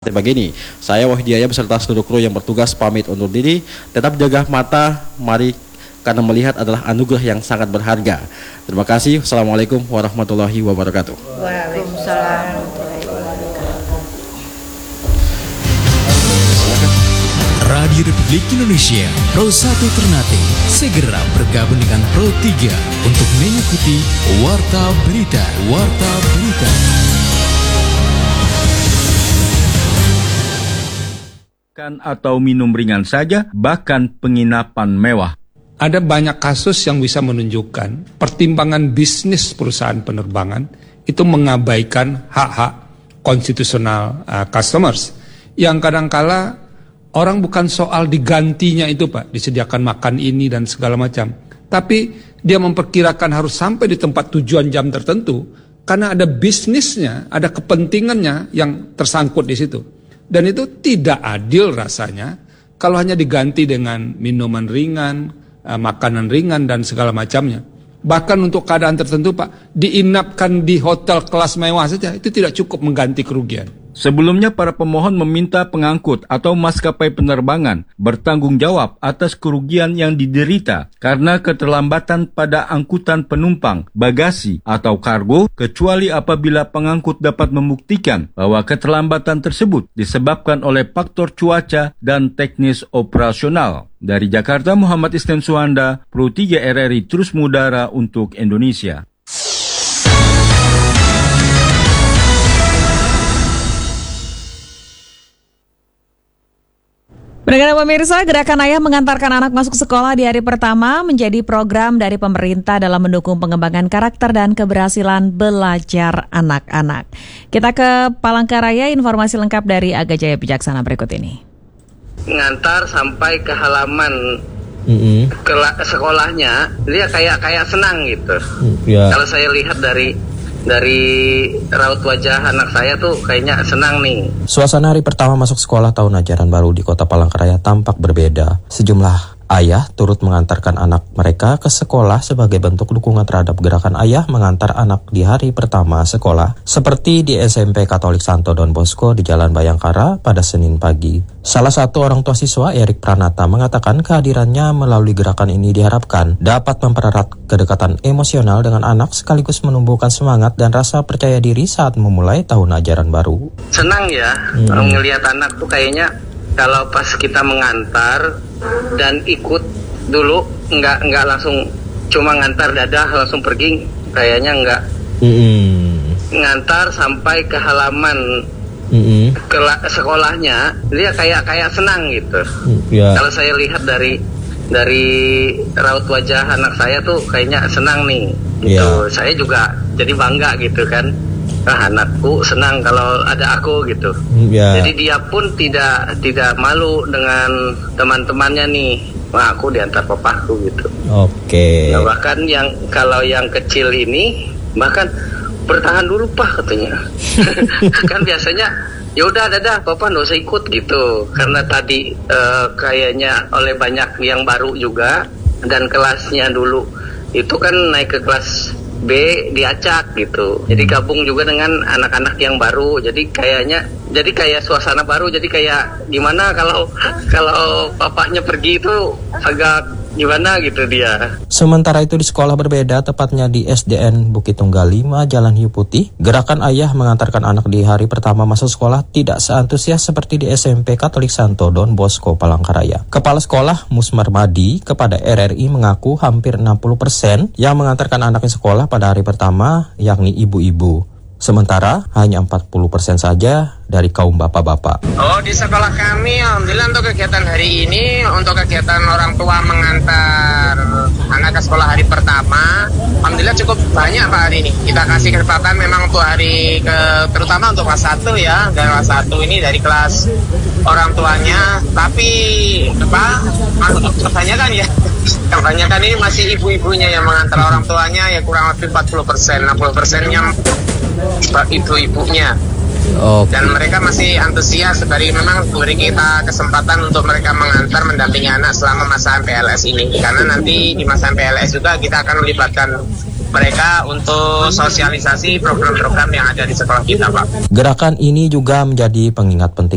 seperti begini. Saya Wahdiaya beserta seluruh kru yang bertugas pamit undur diri. Tetap jaga mata, mari, karena melihat adalah anugerah yang sangat berharga. Terima kasih. Assalamualaikum warahmatullahi wabarakatuh. Waalaikumsalam. Radio Republik Indonesia Pro 1 Ternate segera bergabung dengan Pro 3 untuk mengikuti Warta Berita. Atau minum ringan saja, bahkan penginapan mewah. Ada banyak kasus yang bisa menunjukkan pertimbangan bisnis perusahaan penerbangan itu mengabaikan hak-hak konstitusional customers yang kadangkala orang bukan soal digantinya itu Pak, disediakan makan ini dan segala macam. Tapi dia memperkirakan harus sampai di tempat tujuan jam tertentu karena ada bisnisnya, ada kepentingannya yang tersangkut di situ. Dan itu tidak adil rasanya kalau hanya diganti dengan minuman ringan, makanan ringan dan segala macamnya. Bahkan untuk keadaan tertentu Pak, diinapkan di hotel kelas mewah saja itu tidak cukup mengganti kerugian. Sebelumnya para pemohon meminta pengangkut atau maskapai penerbangan bertanggung jawab atas kerugian yang diderita karena keterlambatan pada angkutan penumpang, bagasi atau kargo, kecuali apabila pengangkut dapat membuktikan bahwa keterlambatan tersebut disebabkan oleh faktor cuaca dan teknis operasional. Dari Jakarta, Muhammad Isnan Suhanda, Pro 3 RRI terus mengudara untuk Indonesia. Pendengar pemirsa, Gerakan Ayah Mengantarkan Anak Masuk Sekolah di Hari Pertama menjadi program dari pemerintah dalam mendukung pengembangan karakter dan keberhasilan belajar anak-anak. Kita ke Palangkaraya, informasi lengkap dari Aga Jaya Bijaksana berikut ini. Ngantar sampai ke halaman ke sekolahnya, dia kayak senang gitu. Kalau saya lihat dari raut wajah anak saya tuh kayaknya senang nih. Suasana hari pertama masuk sekolah tahun ajaran baru di Kota Palangkaraya tampak berbeda. Sejumlah ayah turut mengantarkan anak mereka ke sekolah sebagai bentuk dukungan terhadap Gerakan Ayah Mengantar Anak di hari pertama sekolah, seperti di SMP Katolik Santo Don Bosco di Jalan Bayangkara pada Senin pagi. Salah satu orang tua siswa, Erik Pranata, mengatakan kehadirannya melalui gerakan ini diharapkan dapat mempererat kedekatan emosional dengan anak sekaligus menumbuhkan semangat dan rasa percaya diri saat memulai tahun ajaran baru. Senang ya, ngelihat anak tuh kayaknya kalau pas kita mengantar dan ikut dulu, nggak langsung cuma ngantar dadah langsung pergi, kayaknya nggak. Ngantar sampai ke halaman ke sekolahnya, dia kayak senang gitu. Kalau saya lihat dari raut wajah anak saya tuh kayaknya senang nih gitu. Saya juga jadi bangga gitu kan, anakku senang kalau ada aku gitu. Jadi dia pun tidak malu dengan teman-temannya nih, wah aku diantar papaku gitu. Nah, bahkan kalau yang kecil ini bahkan bertahan dulu Pak katanya. Kan biasanya ya udah dadah papa nggak usah ikut gitu, karena tadi kayaknya oleh banyak yang baru juga, dan kelasnya dulu itu kan naik ke kelas B diacak gitu, jadi gabung juga dengan anak-anak yang baru, jadi kayak suasana baru, jadi kayak gimana kalau papahnya pergi itu agak gimana gitu dia. Sementara itu di sekolah berbeda, tepatnya di SDN Bukit Tunggal 5 Jalan Hiu Putih, Gerakan Ayah Mengantarkan Anak di hari pertama masuk sekolah tidak seantusias seperti di SMP Katolik Santo Don Bosco Palangkaraya. Kepala Sekolah Musmar Madi kepada RRI mengaku hampir 60% yang mengantarkan anaknya sekolah pada hari pertama yakni ibu-ibu. Sementara hanya 40% saja dari kaum bapak-bapak. Oh, di sekolah kami alhamdulillah untuk kegiatan hari ini, untuk kegiatan orang tua mengantar anak ke sekolah hari pertama, alhamdulillah cukup banyak Pak hari ini. Kita kasih kesempatan memang untuk hari terutama untuk kelas 1 ya, dari kelas 1 ini dari kelas orang tuanya, tapi kebanyakan ya. Kebanyakan ini masih ibu-ibunya yang mengantar orang tuanya, ya kurang lebih 40%, 60%-nya ibu-ibunya. Dan mereka masih antusias memang beri kita kesempatan untuk mereka mengantar mendampingi anak selama masa MPLS ini, karena nanti di masa MPLS juga kita akan melibatkan mereka untuk sosialisasi program-program yang ada di sekolah kita Pak. Gerakan ini juga menjadi pengingat penting